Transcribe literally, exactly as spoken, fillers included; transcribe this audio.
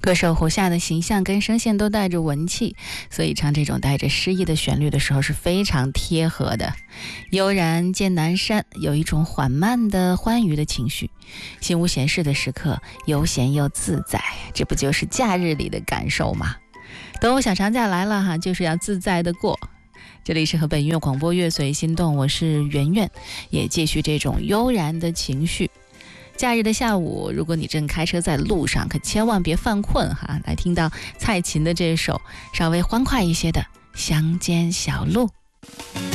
歌手胡夏的形象跟声线都带着文气，所以唱这种带着诗意的旋律的时候是非常贴合的。悠然见南山，有一种缓慢的欢愉的情绪，心无闲事的时刻，悠闲又自在，这不就是假日里的感受吗？端午小长假来了哈，就是要自在的过。这里是河北音乐广播乐随心动，我是圆圆，也继续这种悠然的情绪。假日的下午，如果你正开车在路上，可千万别犯困哈！来听到蔡琴的这首稍微欢快一些的《乡间小路》。